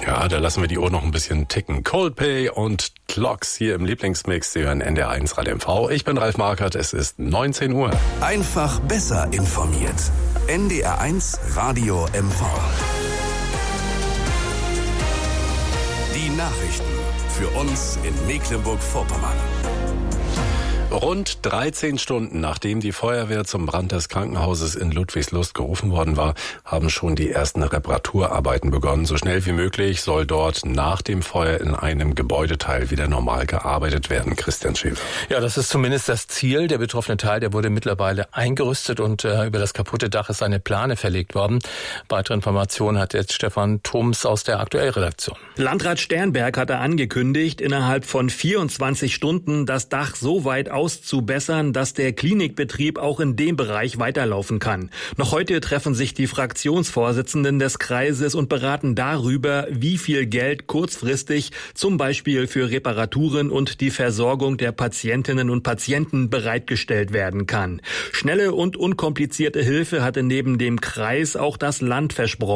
Ja, da lassen wir die Uhr noch ein bisschen ticken. Coldplay und Clocks hier im Lieblingsmix. Sie hören NDR1 Radio MV. Ich bin Ralf Markert, es ist 19 Uhr. Einfach besser informiert. NDR1 Radio MV. Die Nachrichten für uns in Mecklenburg-Vorpommern. Rund 13 Stunden nachdem die Feuerwehr zum Brand des Krankenhauses in Ludwigslust gerufen worden war, haben schon die ersten Reparaturarbeiten begonnen. So schnell wie möglich soll dort nach dem Feuer in einem Gebäudeteil wieder normal gearbeitet werden. Christian Schäfer. Ja, das ist zumindest das Ziel. Der betroffene Teil, der wurde mittlerweile eingerüstet und über das kaputte Dach ist eine Plane verlegt worden. Weitere Informationen hat jetzt Stefan Thoms aus der Aktuellredaktion. Landrat Sternberg hatte angekündigt, innerhalb von 24 Stunden das Dach so weit auszubessern, dass der Klinikbetrieb auch in dem Bereich weiterlaufen kann. Noch heute treffen sich die Fraktionsvorsitzenden des Kreises und beraten darüber, wie viel Geld kurzfristig zum Beispiel für Reparaturen und die Versorgung der Patientinnen und Patienten bereitgestellt werden kann. Schnelle und unkomplizierte Hilfe hatte neben dem Kreis auch das Land versprochen.